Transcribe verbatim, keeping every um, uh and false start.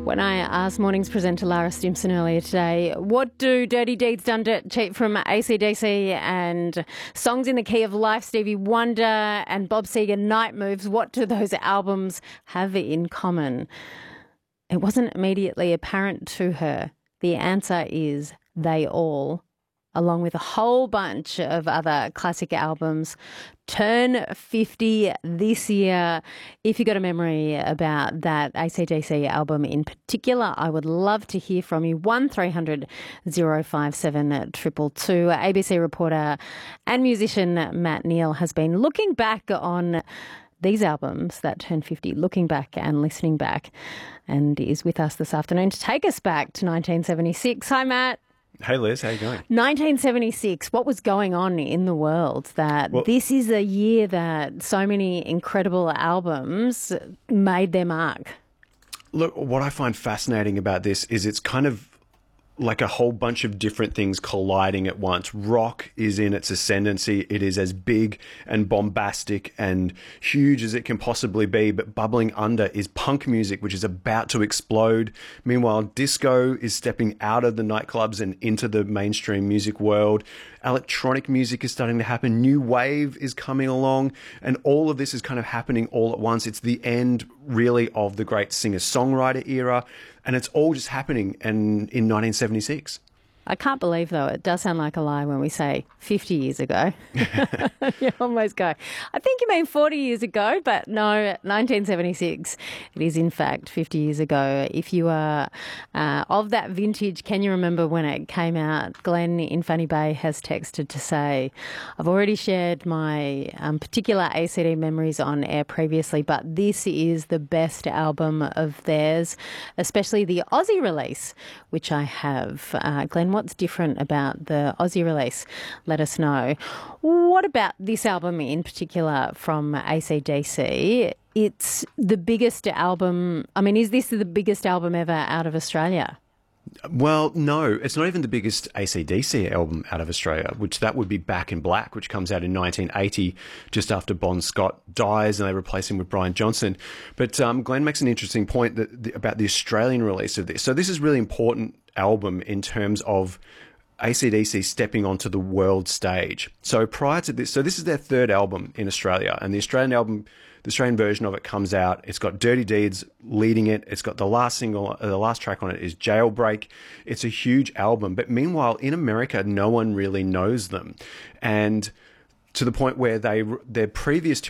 When I asked Mornings presenter Lara Stimson earlier today, what do Dirty Deeds Done Dirt Cheap from A C D C and Songs in the Key of Life, Stevie Wonder and Bob Seger, Night Moves, what do those albums have in common? It wasn't immediately apparent to her. The answer is they all, along with a whole bunch of other classic albums, turn fifty this year. If you got a memory about that A C D C album in particular, I would love to hear from you. one three hundred oh five seven two two two. A B C reporter and musician Matt Neal has been looking back on these albums that turn fifty, looking back and listening back, and is with us this afternoon to take us back to nineteen seventy-six. Hi, Matt. Hey Liz, how you going? nineteen seventy-six, what was going on in the world that well, this is a year that so many incredible albums made their mark? Look, what I find fascinating about this is it's kind of like a whole bunch of different things colliding at once. Rock is in its ascendancy. It is as big and bombastic and huge as it can possibly be, but bubbling under is punk music, which is about to explode. Meanwhile, disco is stepping out of the nightclubs and into the mainstream music world. Electronic music is starting to happen. New wave is coming along, and all of this is kind of happening all at once. It's the end, really, of the great singer-songwriter era, and it's all just happening in, in nineteen seventy-six. I can't believe, though, it does sound like a lie when we say fifty years ago. You almost go, I think you mean forty years ago, but no, nineteen seventy-six. It is, in fact, fifty years ago. If you are uh, of that vintage, can you remember when it came out? Glenn in Fanny Bay has texted to say, I've already shared my um, particular A C D memories on air previously, but this is the best album of theirs, especially the Aussie release, which I have. Uh, Glenn, what's different about the Aussie release? Let us know. What about this album in particular from A C D C? It's the biggest album. I mean, is this the biggest album ever out of Australia? Well, no, it's not even the biggest A C D C album out of Australia, which that would be Back in Black, which comes out in nineteen eighty, just after Bon Scott dies and they replace him with Brian Johnson. But um, Glenn makes an interesting point that, the, about the Australian release of this. So this is really important album in terms of A C D C stepping onto the world stage. So prior to this, so this is their third album in Australia, and the Australian album, the Australian version of it comes out. It's got Dirty Deeds leading it. It's got the last single, uh, the last track on it is Jailbreak. It's a huge album, but meanwhile in America, no one really knows them, and to the point where they their previous two